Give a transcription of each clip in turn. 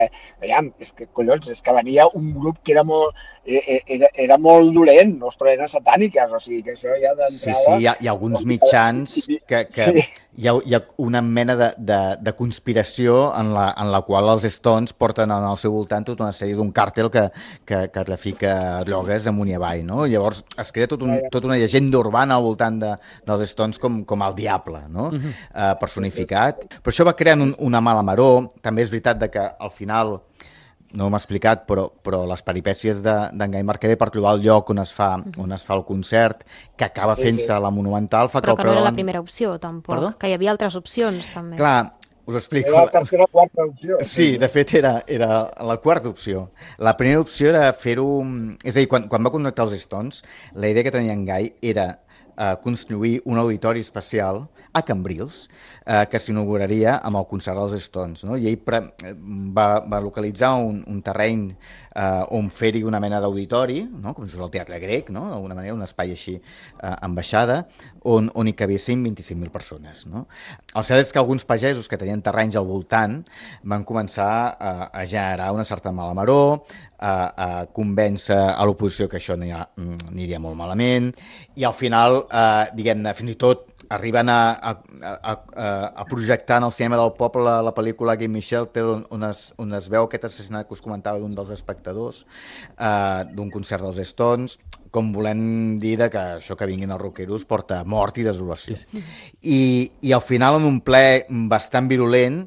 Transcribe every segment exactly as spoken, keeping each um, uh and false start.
Aviam, és que, collons, és que venia un grup que era molt, era, era molt dolent, ostres, eren satàniques, o sigui que això ja Sí, sí, d'entrada... hi ha, hi ha alguns Hòstia, mitjans que, que sí, hi, ha, hi ha una mena de, de, de conspiració en la, en la qual els Stones porten en el seu voltant tota una sèrie d'un càrtel que, que, que trafica drogues amunt i avall, no? Llavors es crea tot un, ja, ja. tota una llegenda urbana al voltant de, dels Stones com, com el diable, no? Mhm. Eh, Sí, sí, personificat. Però això va creant un, sí, una mala maror. També és veritat de que al final no m'ha explicat, però, però les peripècies d'en de, Guy Marcader per trobar el lloc on es fa, on es fa el concert, que acaba sí, sí. fent-se a la Monumental, fa que Però el que no preu era de la la... primera opció, tampoc. Perdó? Que hi havia altres opcions, també. Clar, us Era explico. la tercera o quarta opció. Sí, de fet era, era la quarta opció. La primera opció era fer-ho... És a dir, quan, quan va contractar els Stones, la idea que tenia en Guy era eh, construir un auditori especial a Cambrils, eh, que s'inauguraria amb el concert dels Stones. No? I ell pre va, va localitzar un, un terreny eh, on fer-hi una mena d'auditori, no? Com si fos el Teatre Grec, no? D'alguna manera, un espai així eh, amb baixada, on, on hi cabessin vint-i-cinc mil persones. No? El cert és que alguns pagesos que tenien terrenys al voltant van començar a, a generar una certa mala maror, a, a convèncer a l'oposició que això aniria, aniria molt malament, i al final, eh, diguem-ne, fins i tot arriben a, a, a, a, a projectar en el cinema del poble la, la pel·lícula Gimme Shelter, on, on, es, on es veu aquest assassinat que us comentava d'un dels espectadors, eh, d'un concert dels Stones, com volem dir que això que vinguin els rockeros porta mort i desolació. Sí, sí. I, I al final, en un ple bastant virulent,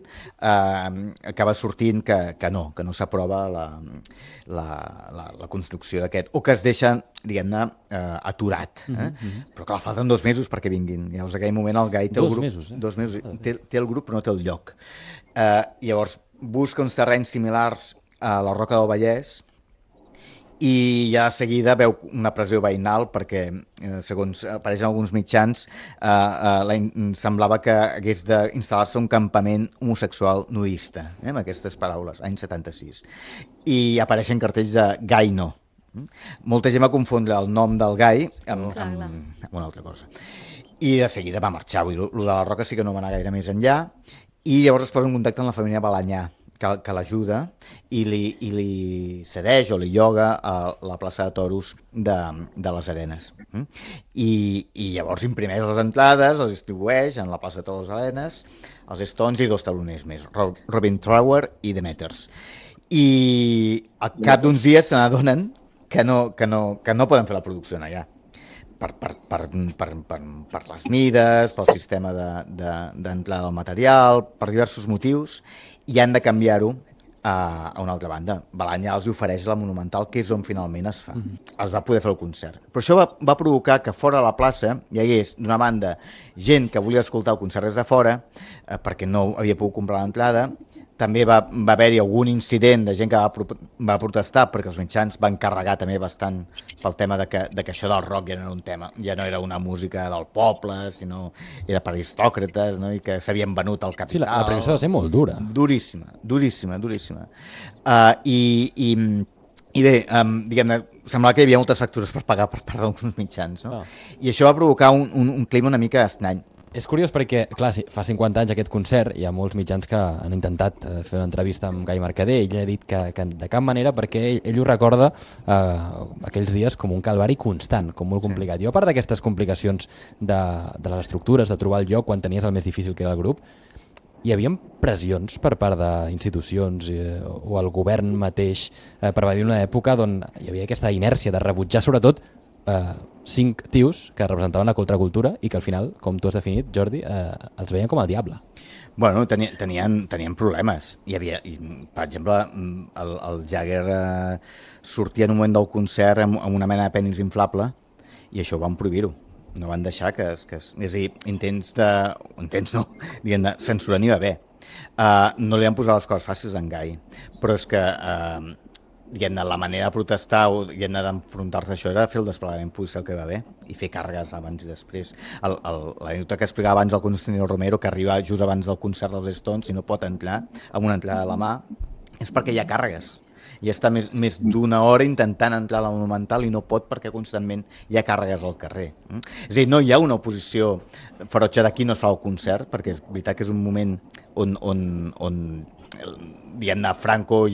eh, acaba sortint que, que no, que no s'aprova la, la, la, la construcció d'aquest, o que es deixa, diguem-ne, eh, aturat. Eh? Mm -hmm. Però clar, falten dos mesos perquè vinguin. Llavors, en aquell moment, el Gai té dos el grup... Mesos, eh? Dos mesos. Té, té el grup, però no té el lloc. Eh, llavors, busca uns terrenys similars a la Roca del Vallès, i ja de seguida veu una pressió veïnal perquè, eh, segons apareixen alguns mitjans, eh, eh, la, semblava que hagués d'instal·lar-se un campament homosexual nudista, eh, amb aquestes paraules, any setanta-sis. I apareixen cartells de Gai no. Molta gent va confondre el nom del Gai amb, Clar, amb, clar. amb una altra cosa. I de seguida va marxar. Vull dir, el de la Roca sí que no va anar gaire més enllà, i llavors es posa en contacte amb la família Balanyà, que, que l'ajuda i li, i li cedeix o li lloga a la plaça de toros de, de les Arenes. I, i llavors imprimeix les entrades, les distribueix en la plaça de toros de les Arenes, els Stones i dos taloners més, Robin Trower i Demeters. I al cap d'uns dies se n'adonen que no, que, no, que no poden fer la producció allà. Per, per, per, per, per, per les mides, pel sistema d'entrada de, de, del material, per diversos motius, i han de canviar-ho a, a una altra banda. Balanyà els ofereix la Monumental, que és on finalment es fa. Mm -hmm. Es va poder fer el concert. Però això va, va provocar que fora a la plaça hi hagués, d'una banda, gent que volia escoltar el concert des de fora, eh, perquè no havia pogut comprar l'entrada. També va, va haver-hi algun incident de gent que va, va protestar perquè els mitjans van carregar també bastant pel tema de que, de que això del rock ja no era un tema, ja no era una música del poble, sinó era per aristòcrates, no? I que s'havien venut al capital. Sí, la, la premsa va ser molt dura. Duríssima, duríssima, duríssima. Uh, i, i, I bé, um, diguem-ne, semblava que hi havia moltes factures per pagar per part d'alguns mitjans, no? Oh. I això va provocar un, un, un clima una mica estrany. És curiós perquè, clar, fa cinquanta anys aquest concert, hi ha molts mitjans que han intentat fer una entrevista amb Guy Mercader, i ell ha dit que, que de cap manera, perquè ell, ell ho recorda eh, aquells dies com un calvari constant, com molt complicat. Sí. Jo, a part d'aquestes complicacions de, de les estructures, de trobar el lloc quan tenies el més difícil que era el grup, hi havia pressions per part d'institucions eh, o el govern mateix eh, per venir una època on hi havia aquesta inèrcia de rebutjar sobretot eh, cinc tios que representaven la contracultura i que al final, com tu has definit, Jordi, eh, els veien com el diable. Bueno, teni, tenien, tenien problemes. Hi havia, i, per exemple, el, el Jagger eh, sortia en un moment del concert amb, amb una mena de penis inflable i això ho van prohibir-ho. No van deixar que... Es, que es, és a dir, intents de... Intents no, diguem de censura n'hi va haver. Uh, no li van posar les coses fàcils a en Guy, però és que... Uh, diguem-ne, la manera de protestar o d'enfrontar-se a això era fer el desplegament policial que va haver i fer càrregues abans i després. L'anècdota que explicava abans el Constantino Romero, que arriba just abans del concert dels Stones i no pot entrar amb una entrada a la mà, és perquè hi ha càrregues. I està més, més d'una hora intentant entrar a la Monumental i no pot perquè constantment hi ha càrregues al carrer. És a dir, no hi ha una oposició ferotge d'aquí no es fa el concert, perquè és veritat que és un moment on, on, on diguem-ne, Franco